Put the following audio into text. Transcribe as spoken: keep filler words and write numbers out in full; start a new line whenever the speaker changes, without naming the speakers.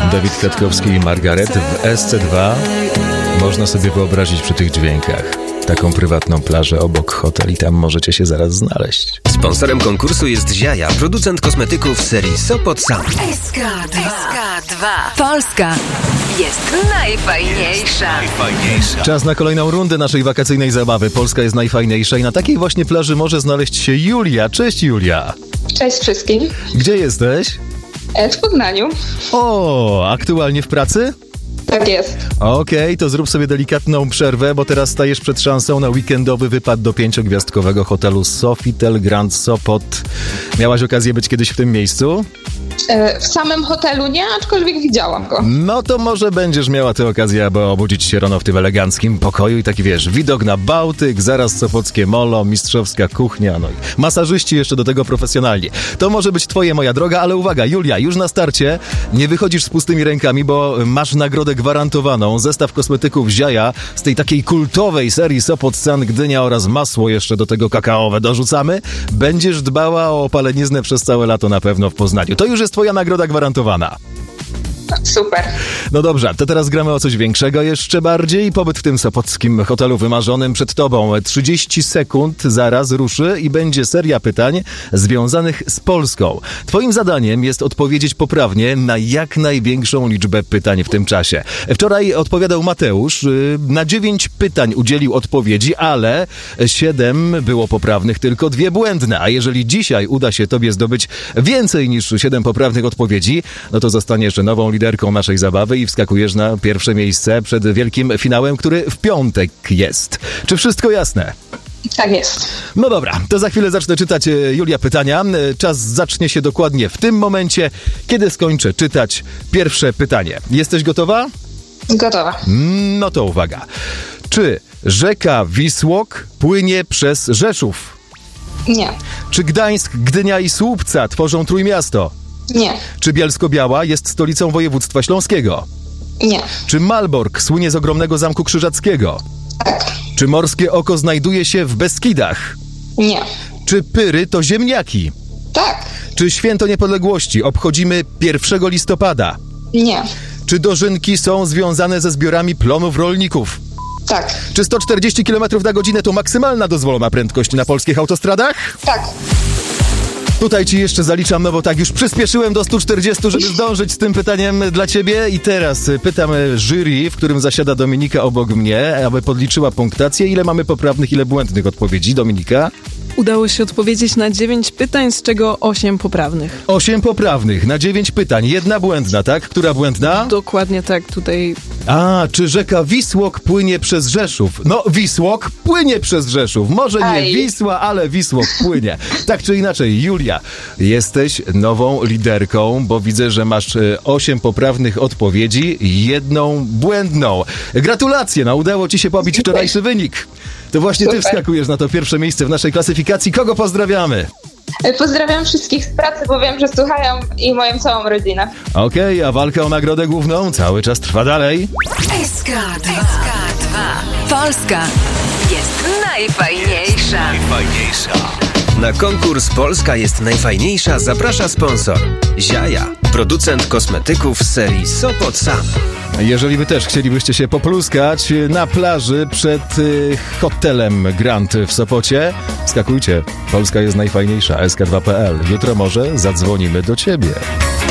Dawid Kwiatkowski i Margaret w S C dwa. Można sobie wyobrazić przy tych dźwiękach taką prywatną plażę obok hotel i tam możecie się zaraz znaleźć.
Sponsorem konkursu jest Ziaja, producent kosmetyków serii Sopot Sam.
S K dwa. Polska jest najfajniejsza.
najfajniejsza. Czas na kolejną rundę naszej wakacyjnej zabawy. Polska jest najfajniejsza i na takiej właśnie plaży może znaleźć się Julia. Cześć Julia.
Cześć wszystkim.
Gdzie jesteś?
E, w Poznaniu.
O, aktualnie w pracy?
Tak jest.
Okej, okay, to zrób sobie delikatną przerwę, bo teraz stajesz przed szansą na weekendowy wypad do pięciogwiazdkowego hotelu Sofitel Grand Sopot. Miałaś okazję być kiedyś w tym miejscu?
E, w samym hotelu nie, aczkolwiek widziałam go.
No to może będziesz miała tę okazję, aby obudzić się rano w tym eleganckim pokoju i taki wiesz, widok na Bałtyk, zaraz sopockie molo, mistrzowska kuchnia, no i masażyści jeszcze do tego profesjonalnie. To może być twoje, moja droga, ale uwaga, Julia, już na starcie nie wychodzisz z pustymi rękami, bo masz nagrodę gwarantowaną. Zestaw kosmetyków Ziaja z tej takiej kultowej serii Sopot San Gdynia oraz masło jeszcze do tego kakaowe dorzucamy. Będziesz dbała o opaleniznę przez całe lato na pewno w Poznaniu. To już jest twoja nagroda gwarantowana.
Super.
No dobrze, to teraz gramy o coś większego jeszcze bardziej. Pobyt w tym sopockim hotelu wymarzonym przed tobą. trzydzieści sekund zaraz ruszy i będzie seria pytań związanych z Polską. Twoim zadaniem jest odpowiedzieć poprawnie na jak największą liczbę pytań w tym czasie. Wczoraj odpowiadał Mateusz. Na dziewięć pytań udzielił odpowiedzi, ale siedem było poprawnych, tylko dwie błędne. A jeżeli dzisiaj uda się tobie zdobyć więcej niż siedem poprawnych odpowiedzi, no to zostaniesz nową liderką naszej zabawy i wskakujesz na pierwsze miejsce przed wielkim finałem, który w piątek jest. Czy wszystko jasne?
Tak jest.
No dobra, to za chwilę zacznę czytać, Julia, pytania. Czas zacznie się dokładnie w tym momencie, kiedy skończę czytać pierwsze pytanie. Jesteś gotowa?
Gotowa.
No to uwaga. Czy rzeka Wisłok płynie przez Rzeszów?
Nie.
Czy Gdańsk, Gdynia i Słupca tworzą Trójmiasto?
Nie.
Czy Bielsko-Biała jest stolicą województwa śląskiego?
Nie.
Czy Malbork słynie z ogromnego Zamku Krzyżackiego?
Tak.
Czy Morskie Oko znajduje się w Beskidach?
Nie.
Czy Pyry to ziemniaki?
Tak.
Czy Święto Niepodległości obchodzimy pierwszego listopada?
Nie.
Czy dożynki są związane ze zbiorami plonów rolników?
Tak.
Czy sto czterdzieści kilometrów na godzinę to maksymalna dozwolona prędkość na polskich autostradach?
Tak.
Tutaj ci jeszcze zaliczam, no bo tak już przyspieszyłem do stu czterdziestu, żeby zdążyć z tym pytaniem dla ciebie. I teraz pytam jury, w którym zasiada Dominika obok mnie, aby podliczyła punktację. Ile mamy poprawnych, ile błędnych odpowiedzi? Dominika?
Udało się odpowiedzieć na dziewięć pytań, z czego osiem poprawnych.
Osiem poprawnych na dziewięć pytań. Jedna błędna, tak? Która błędna?
Dokładnie tak, tutaj...
A, czy rzeka Wisłok płynie przez Rzeszów? No, Wisłok płynie przez Rzeszów. Może nie
Aj.
Wisła, ale Wisłok płynie. Tak czy inaczej, Julia, jesteś nową liderką, bo widzę, że masz e, osiem poprawnych odpowiedzi i jedną błędną. Gratulacje, no udało ci się pobić wczorajszy wynik. To właśnie ty
Super.
wskakujesz na to pierwsze miejsce w naszej klasyfikacji. Kogo pozdrawiamy?
E, Pozdrawiam wszystkich z pracy, bo wiem, że słuchają i moją całą rodzinę.
Okej, okay, a walka o nagrodę główną cały czas trwa dalej.
S K dwa. Polska jest najfajniejsza.
Najfajniejsza. Na konkurs Polska jest najfajniejsza zaprasza sponsor Ziaja, producent kosmetyków z serii Sopot Sam.
Jeżeli wy też chcielibyście się popluskać na plaży przed y, hotelem Grand w Sopocie, skakujcie. Polska jest najfajniejsza. S K dwa kropka p l. Jutro może zadzwonimy do ciebie.